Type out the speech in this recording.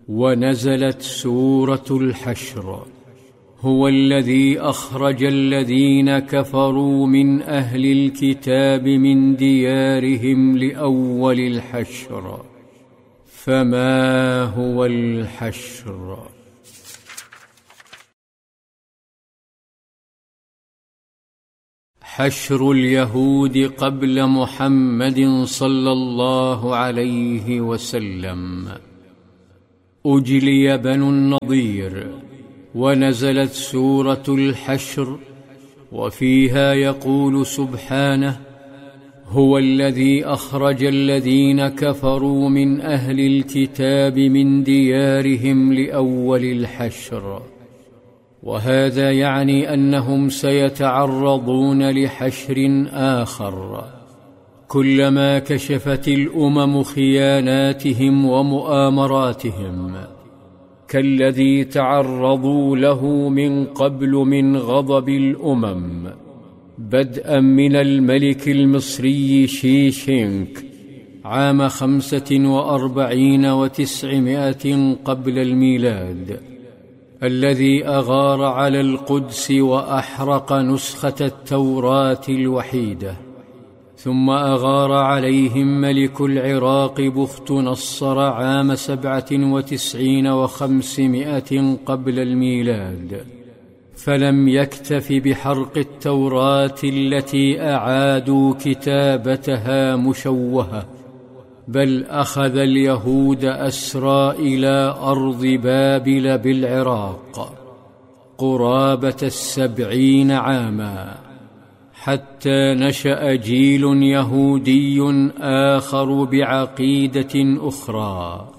ونزلت سورة الحشر. هو الذي أخرج الذين كفروا من أهل الكتاب من ديارهم لأول الحشر. فما هو الحشر؟ حشر اليهود قبل محمد صلى الله عليه وسلم. أجلي بنو النضير ونزلت سورة الحشر، وفيها يقول سبحانه: هو الذي أخرج الذين كفروا من أهل الكتاب من ديارهم لأول الحشر. وهذا يعني أنهم سيتعرضون لحشر آخر كلما كشفت الأمم خياناتهم ومؤامراتهم، كالذي تعرضوا له من قبل من غضب الأمم، بدءا من الملك المصري شيشينك عام 45 و900 قبل الميلاد، الذي أغار على القدس وأحرق نسخة التوراة الوحيدة. ثم أغار عليهم ملك العراق بخت نصر عام 97 و500 قبل الميلاد، فلم يكتف بحرق التوراة التي أعادوا كتابتها مشوهة، بل أخذ اليهود أسرى إلى أرض بابل بالعراق قرابة 70 عاما، حتى نشأ جيل يهودي آخر بعقيدة أخرى